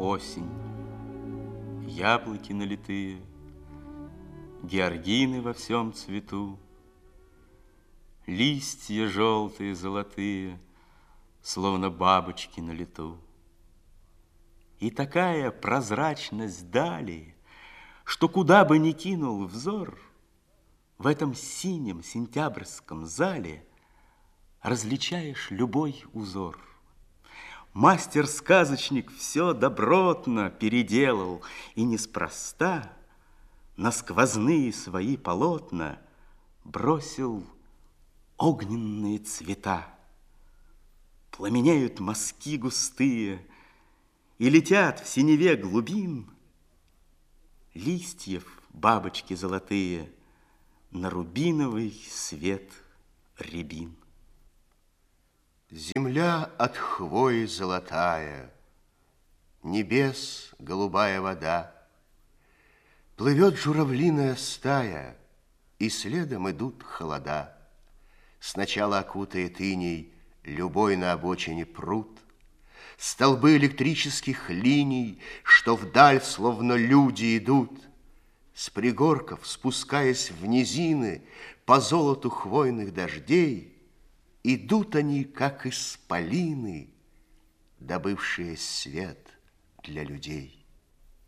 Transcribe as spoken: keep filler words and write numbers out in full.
осень, яблоки налитые, георгины во всем цвету, листья желтые, золотые, словно бабочки на лету. И такая прозрачность дали, что куда бы ни кинул взор, в этом синем сентябрьском зале различаешь любой узор. Мастер-сказочник все добротно переделал, и неспроста на сквозные свои полотна бросил огненные цвета. Пламенеют мазки густые, и летят в синеве глубин листьев бабочки золотые на рубиновый свет рябин. Земля от хвои золотая, небес голубая вода, плывет журавлиная стая, и следом идут холода. Сначала окутает иней любой на обочине пруд, столбы электрических линий, что вдаль словно люди идут. С пригорков, спускаясь в низины по золоту хвойных дождей, идут они, как исполины, добывшие свет для людей.